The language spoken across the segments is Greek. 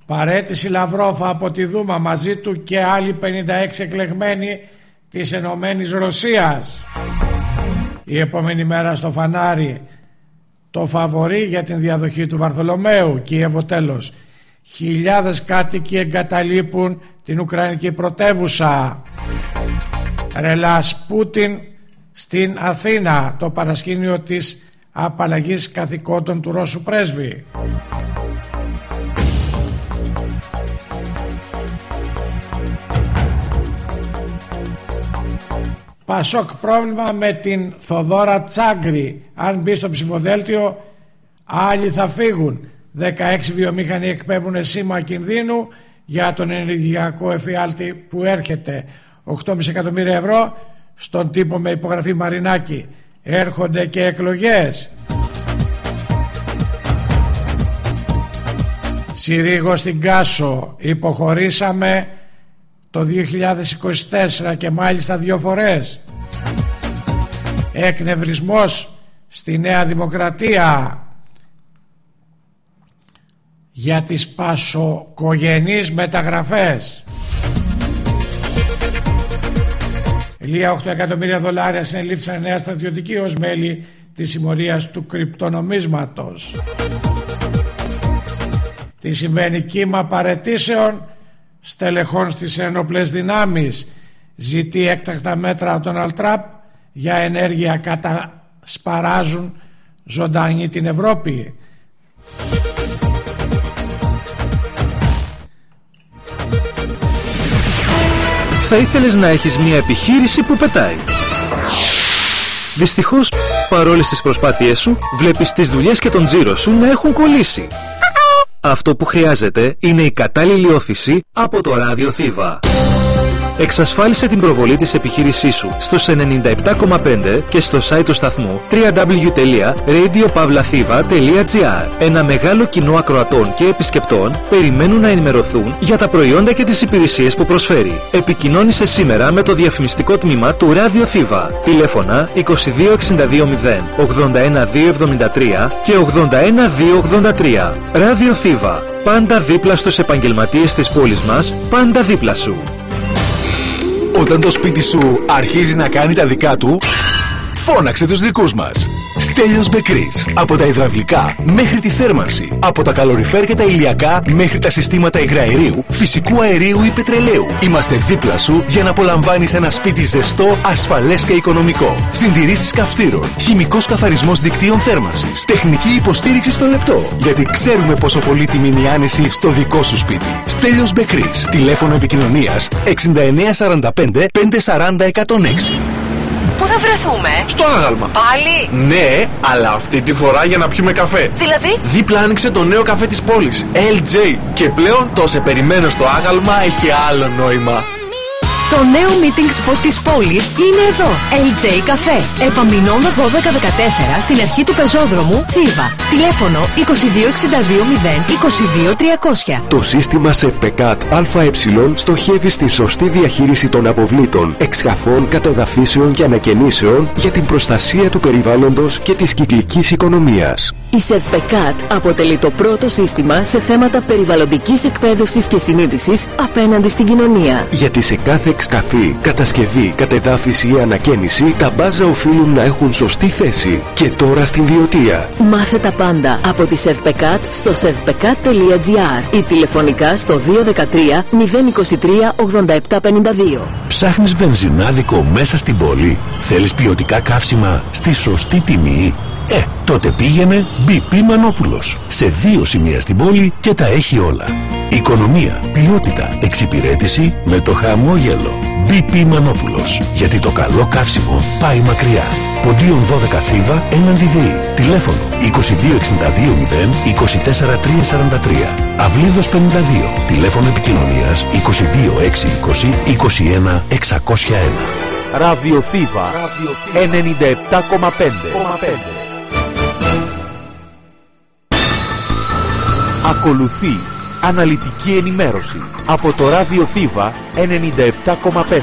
Παρέτηση Λαυρόφ από τη Δούμα, μαζί του και άλλοι 56 εκλεγμένοι της Ενωμένης Ρωσίας. Η επόμενη μέρα στο φανάρι το φαβορί για την διαδοχή του Βαρθολομαίου. Κίεβο τέλος. Χιλιάδες κάτοικοι εγκαταλείπουν την Ουκρανική πρωτεύουσα. Ρελάς Πούτιν στην Αθήνα, το παρασκήνιο της απαλλαγής καθηκόντων του Ρώσου πρέσβη. Πασόκ πρόβλημα με την Θοδόρα Τσάγκρη. Αν μπει στο ψηφοδέλτιο άλλοι θα φύγουν. 16 βιομήχανοι εκπέμπουν σήμα κινδύνου για τον ενεργειακό εφιάλτη που έρχεται. 8,5 εκατομμύρια ευρώ στον τύπο με υπογραφή Μαρινάκη. Έρχονται και εκλογές. Συρίγο στην Κάσο. Υποχωρήσαμε το 2024 και μάλιστα 2 φορές. Εκνευρισμός στη Νέα Δημοκρατία για τις πασοκογενείς μεταγραφές. Λία 8 εκατομμύρια δολάρια συνελήφθησαν νέα στρατιωτικοί ως μέλη της συμμορίας του κρυπτονομίσματος. Τι συμβαίνει? Κύμα παραιτήσεων στελεχών στις ένοπλες δυνάμεις. Ζητεί έκτακτα μέτρα από τον Αλτράπ για ενέργεια, κατασπαράζουν ζωντανή την Ευρώπη. Θα ήθελες να έχεις μια επιχείρηση που πετάει. Δυστυχώς, παρόλες τις προσπάθειές σου, βλέπεις τις δουλειές και τον τζίρο σου να έχουν κολλήσει. Αυτό που χρειάζεται είναι η κατάλληλη όθηση από το ράδιο Θήβα. Εξασφάλισε την προβολή της επιχείρησής σου στους 97,5 και στο site του σταθμού www.radiopavlathiva.gr. Ένα μεγάλο κοινό ακροατών και επισκεπτών περιμένουν να ενημερωθούν για τα προϊόντα και τις υπηρεσίες που προσφέρει. Επικοινώνησε σήμερα με το διαφημιστικό τμήμα του Ράδιο Θήβα. Τηλέφωνα 22620 81273 και 81283. Ράδιο Θήβα. Πάντα δίπλα στους επαγγελματίες της πόλης μας, πάντα δίπλα σου. Όταν το σπίτι σου αρχίζει να κάνει τα δικά του, φώναξε τους δικούς μας. Στέλιος Μπεκρής. Από τα υδραυλικά μέχρι τη θέρμανση, από τα καλοριφέρ και τα ηλιακά μέχρι τα συστήματα υγραερίου, φυσικού αερίου ή πετρελαίου. Είμαστε δίπλα σου για να απολαμβάνεις ένα σπίτι ζεστό, ασφαλές και οικονομικό. Συντηρήσεις καυστήρων, χημικός καθαρισμός δικτύων θέρμανσης, τεχνική υποστήριξη στο λεπτό. Γιατί ξέρουμε πόσο πολύτιμη είναι η άνεση στο δικό σου σπίτι. Στέλιος Μπεκρής. Τηλέφωνο επικοινωνίας 6945 540 106. Πού θα βρεθούμε? Στο Άγαλμα. Πάλι? Ναι, αλλά αυτή τη φορά για να πιούμε καφέ. Δηλαδή? Δίπλα άνοιξε το νέο καφέ της πόλης, LJ. Και πλέον το σε περιμένω στο Άγαλμα έχει άλλο νόημα. Το νέο meeting spot της πόλης είναι εδώ. LJ Café. Επαμεινώντα 1214 στην αρχή του πεζόδρομου Θήβα. Τηλέφωνο 2262 022 300. Το σύστημα ΣΕΦΠΕΚΑΤ ΑΕ στοχεύει στη σωστή διαχείριση των αποβλήτων, εξκαφών, κατεδαφίσεων και ανακαινήσεων για την προστασία του περιβάλλοντος και της κυκλικής οικονομίας. Η ΣΕΦΠΕΚΑΤ αποτελεί το πρώτο σύστημα σε θέματα περιβαλλοντικής εκπαίδευσης και συνείδησης απέναντι στην κοινωνία. Γιατί σε κάθε εξκαφή, κατασκευή, κατεδάφιση ή ανακαίνιση, τα μπάζα οφείλουν να έχουν σωστή θέση. Και τώρα στην Βιωτία. Μάθε τα πάντα από τη ΣΕΦΠΕΚΑΤ στο sevpekat.gr ή τηλεφωνικά στο 213 023 8752. Ψάχνεις βενζινάδικο μέσα στην πόλη? Θέλεις ποιοτικά καύσιμα στη σωστή τιμή? Τότε πήγαινε BP Μανόπουλος. Σε 2 σημεία στην πόλη και τα έχει όλα. Οικονομία, ποιότητα, εξυπηρέτηση με το χαμόγελο. BP Μανόπουλος. Γιατί το καλό καύσιμο πάει μακριά. Ποντίων 12 Θήβα έναντι ΔΕΗ. Τηλέφωνο 2262 0 24 343. Αυλίδος 52. Τηλέφωνο επικοινωνίας 22620 21 601. Ράδιο Θήβα 97,5. Ακολουθεί αναλυτική ενημέρωση από το Ράδιο Θήβα 97,5.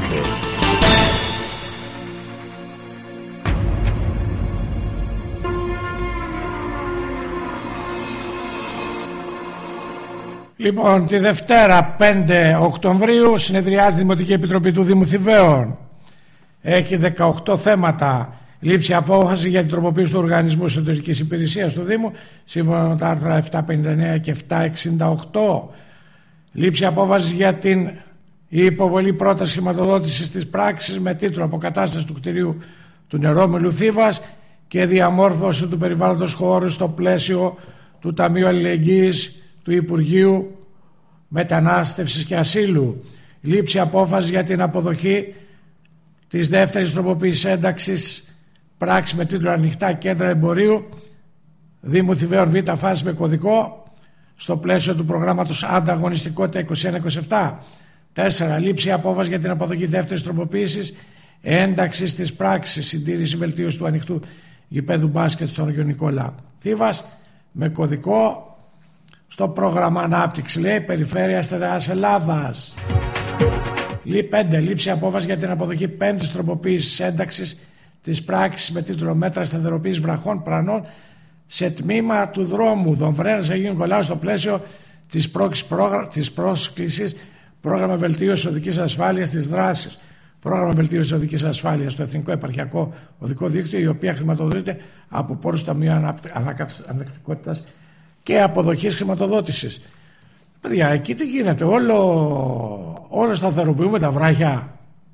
Λοιπόν, τη Δευτέρα 5 Οκτωβρίου συνεδριάζει η Δημοτική Επιτροπή του Δήμου Θηβαίων. Έχει 18 θέματα. Λήψη απόφαση για την τροποποίηση του Οργανισμού Εσωτερικής Υπηρεσίας του Δήμου σύμφωνα με τα άρθρα 759 και 768. Λήψη απόφαση για την υποβολή πρόταση χρηματοδότησης της πράξης με τίτλο «Αποκατάσταση του κτηρίου του Νερόμυλου Θήβας και διαμόρφωση του περιβάλλοντος χώρου στο πλαίσιο του Ταμείου Αλληλεγγύης του Υπουργείου Μετανάστευσης και Ασύλου». Λήψη απόφαση για την αποδοχή της δεύτερης τροποποίησης ένταξης πράξη με τίτλο «Ανοιχτά κέντρα εμπορίου Δήμου Θηβαίων Β' φάση με κωδικό» στο πλαίσιο του προγράμματος Ανταγωνιστικότητα 21-27. 4. Λήψη απόφαση για την αποδοχή δεύτερης τροποποίησης ένταξης της πράξης συντήρηση βελτίωση του ανοιχτού γηπέδου μπάσκετ στον Αγιο Νικόλα Θήβας με κωδικό στο πρόγραμμα ανάπτυξη, λέει, Περιφέρεια Στερεάς Ελλάδας. 5. Λήψη απόφαση για την αποδοχή πέμπτης τροποποίησης ένταξης της πράξης με τίτλο «Μέτρα σταθεροποίησης βραχών πρανών σε τμήμα του δρόμου Δομβρένας Αγίου Νικολάου στο πλαίσιο της πρόσκλησης Πρόγραμμα Βελτίωσης Οδικής Ασφάλειας της δράσης. Πρόγραμμα Βελτίωσης Οδικής Ασφάλειας στο Εθνικό Επαρχιακό Οδικό Δίκτυο, η οποία χρηματοδοτείται από πόρους του Ταμείου Ανακτικότητας και Αποδοχής Χρηματοδότησης. Παιδιά, εκεί τι γίνεται, όλο σταθεροποιούμε τα βράχια.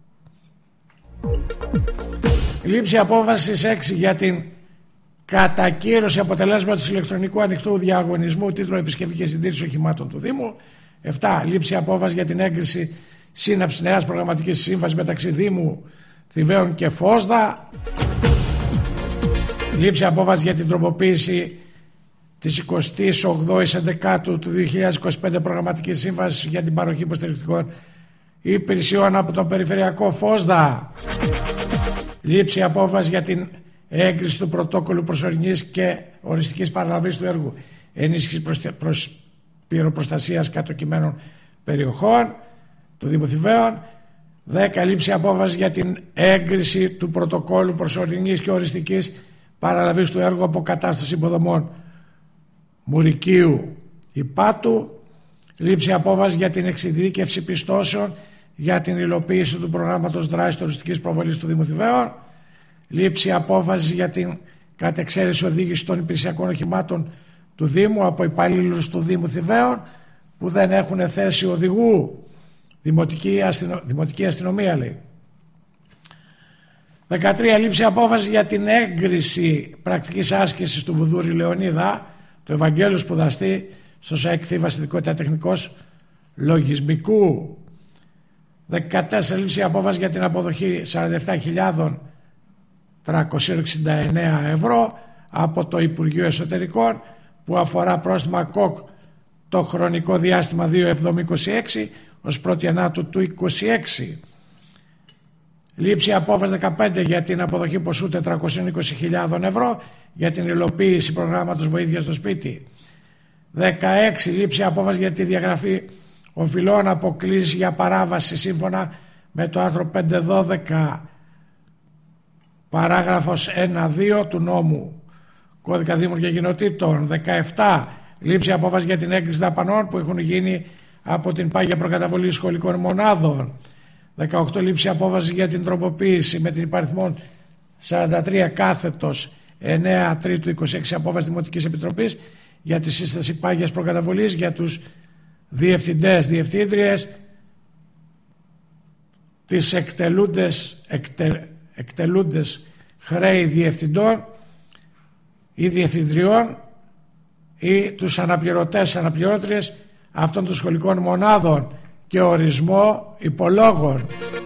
Λήψη απόφασης 6 για την κατακύρωση αποτελέσματος ηλεκτρονικού ανοιχτού διαγωνισμού τίτλο «Επισκευή και συντήρηση οχημάτων του Δήμου». 7. Λήψη απόφαση για την έγκριση σύναψη νέας προγραμματικής σύμβασης μεταξύ Δήμου Θηβαίων και Φόσδα. Λήψη απόφαση για την τροποποίηση της 28ης Ενδεκάτου του 2025 προγραμματικής σύμβασης για την παροχή υποστηρικτικών υπηρεσιών από τον Περιφερειακό Φόσδα. Λήψη απόφαση για την έγκριση του πρωτόκολλου προσωρινής και οριστικής παραλαβής του έργου ενίσχυση πυροπροστασίας κατοικημένων περιοχών του Δήμου Θηβαίων. 10. Λήψη απόφαση για την έγκριση του πρωτοκόλλου προσωρινής και οριστικής παραλαβής του έργου αποκατάσταση υποδομών Μουρικίου Υπάτου. Λήψη απόφαση για την εξειδίκευση πιστώσεων για την υλοποίηση του προγράμματος δράσης τουριστικής προβολής του Δήμου Θηβαίων. Λήψη απόφαση για την κατεξαίρεση οδήγηση των υπηρεσιακών οχημάτων του Δήμου από υπαλλήλους του Δήμου Θηβαίων που δεν έχουν θέση οδηγού. Δημοτική αστυνομία, λέει. 13. Λήψη απόφαση για την έγκριση πρακτικής άσκησης του Βουδούρη Λεωνίδα, του Ευαγγέλου σπουδαστή στο ΣΑΕΚ Θήβας Ειδικότητα Τεχνικός Λογισμικού. 14. Λήψη απόφαση για την αποδοχή 47.369 ευρώ από το Υπουργείο Εσωτερικών που αφορά πρόστιμα ΚΟΚ το χρονικό διάστημα 2/7/26 ως 1η Ιανουαρίου του 26. Λήψη απόφαση 15 για την αποδοχή ποσού 420.000 ευρώ για την υλοποίηση προγράμματος βοήθειας στο σπίτι. 16. Λήψη απόφαση για τη διαγραφή οφειλών αποκλήσεις για παράβαση σύμφωνα με το άρθρο 512 παράγραφος 1-2 του νόμου Κώδικα Δήμων και Κοινοτήτων. 17. Λήψη απόφαση για την έγκριση δαπανών που έχουν γίνει από την πάγια προκαταβολή σχολικών μονάδων. 18. Λήψη απόφαση για την τροποποίηση με την υπαριθμόν 43 κάθετος 9 Τρίτου 26 απόφαση Δημοτικής Επιτροπής για τη σύσταση πάγιας προκαταβολής για τους διευθυντές, διευθύντριες, τις εκτελούντες χρέη διευθυντών ή διευθυντριών ή τους αναπληρωτές, αναπληρώτριες αυτών των σχολικών μονάδων και ορισμό υπολόγων.